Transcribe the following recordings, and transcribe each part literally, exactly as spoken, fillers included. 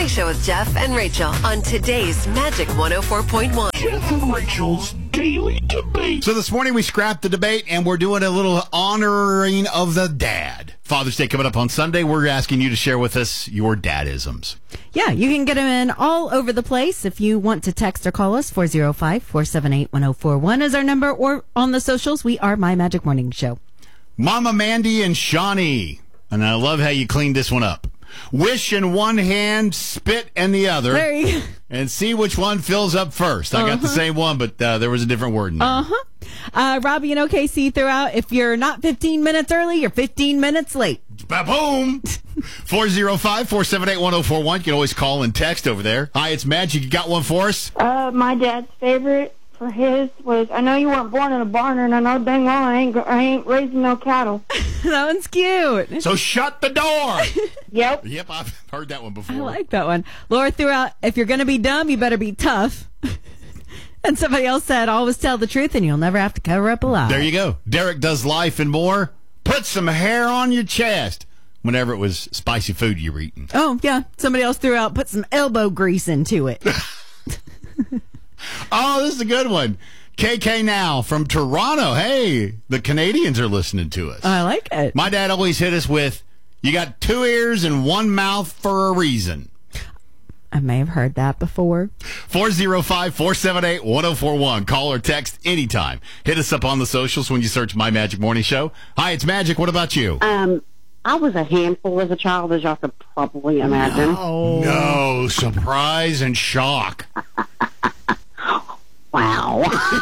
Morning Show with Jeff and Rachel on today's Magic one oh four point one. Jeff and Rachel's Daily Debate. So this morning we scrapped the debate and we're doing a little honoring of the dad. Father's Day coming up on Sunday. We're asking you to share with us your dadisms. Yeah, you can get them in all over the place. If you want to text or call us, four oh five, four seven eight, one oh four one is our number, or on the socials, we are My Magic Morning Show. Mama Mandy and Shawnee. And I love how you cleaned this one up. Wish in one hand, spit in the other. There you go. And see which one fills up first. I uh-huh. got the same one, but uh, there was a different word in there. Uh-huh. Uh, Robbie and O K C threw out, if you're not fifteen minutes early, you're fifteen minutes late. Ba-boom! four oh five, four seven eight, one oh four one. You can always call and text over there. Hi, it's Magic. You got one for us? Uh, my dad's favorite for his was, I know you weren't born in a barn, and I know dang well I ain't, I ain't raising no cattle. That one's cute. So shut the door. Yep. Yep, I've heard that one before. I like that one. Laura threw out, if you're going to be dumb, you better be tough. And somebody else said, always tell the truth and you'll never have to cover up a lie. There you go. Derek does life and more. Put some hair on your chest. Whenever it was spicy food you were eating. Oh, yeah. Somebody else threw out, put some elbow grease into it. Oh, this is a good one. K K Now from Toronto. Hey, the Canadians are listening to us. I like it. My dad always hit us with, you got two ears and one mouth for a reason. I may have heard that before. four oh five, four seven eight, one oh four one. Call or text anytime. Hit us up on the socials when you search My Magic Morning Show. Hi, it's Magic. What about you? Um, I was a handful as a child, as y'all could probably imagine. No, no surprise and shock. Wow.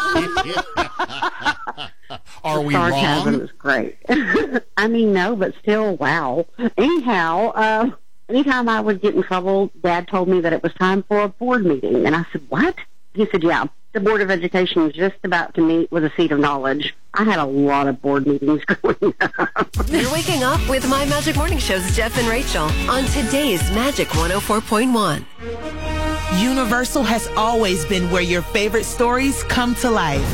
Are we Sarcasm wrong? is great. I mean, no, but still, wow. Anyhow, uh, anytime I would get in trouble, Dad told me that it was time for a board meeting. And I said, what? He said, yeah, the Board of Education was just about to meet with a seat of knowledge. I had a lot of board meetings growing up. You're waking up with My Magic Morning Show's Jeff and Rachel on today's Magic one oh four point one. Universal has always been where your favorite stories come to life.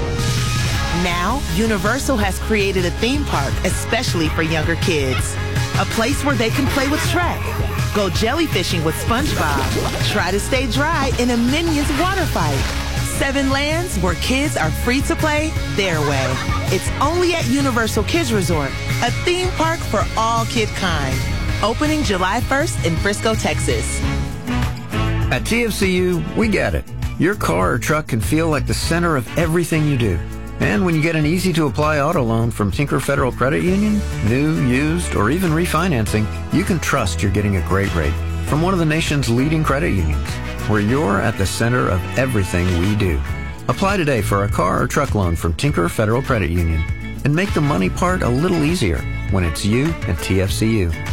Now, Universal has created a theme park especially for younger kids. A place where they can play with Shrek, go jellyfishing with SpongeBob, try to stay dry in a Minions water fight. Seven lands where kids are free to play their way. It's only at Universal Kids Resort, a theme park for all kid kind. Opening July first in Frisco, Texas. At T F C U, we get it. Your car or truck can feel like the center of everything you do. And when you get an easy-to-apply auto loan from Tinker Federal Credit Union, new, used, or even refinancing, you can trust you're getting a great rate from one of the nation's leading credit unions, where you're at the center of everything we do. Apply today for a car or truck loan from Tinker Federal Credit Union and make the money part a little easier when it's you and T F C U.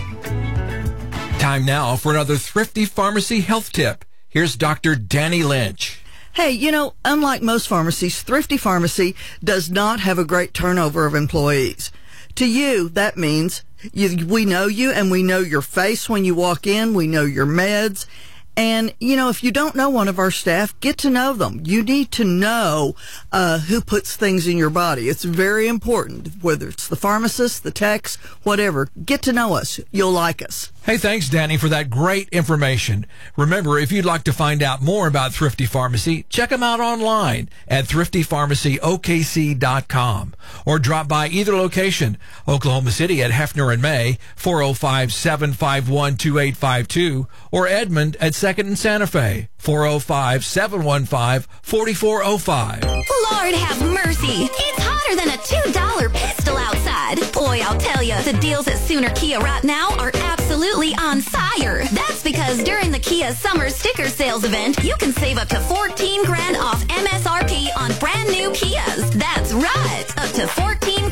Time now for another Thrifty Pharmacy health tip. Here's Doctor Danny Lynch. Hey, you know, unlike most pharmacies, Thrifty Pharmacy does not have a great turnover of employees. To you, that means you, we know you and we know your face when you walk in. We know your meds. And, you know, if you don't know one of our staff, get to know them. You need to know uh, who puts things in your body. It's very important, whether it's the pharmacist, the techs, whatever. Get to know us. You'll like us. Hey, thanks, Danny, for that great information. Remember, if you'd like to find out more about Thrifty Pharmacy, check them out online at thrifty pharmacy o k c dot com or drop by either location, Oklahoma City at Hefner and May, four oh five, seven five one, two eight five two, or Edmond at second and Santa Fe, four oh five, seven one five, four four oh five. Lord have mercy. It's hotter than a two dollar pistol outside. Boy, I'll tell you, the deals at Sooner Kia right now are absolutely on fire. That's because during the Kia Summer Sticker Sales event, you can save up to fourteen grand off M S R P on brand new Kias. That's right, up to fourteen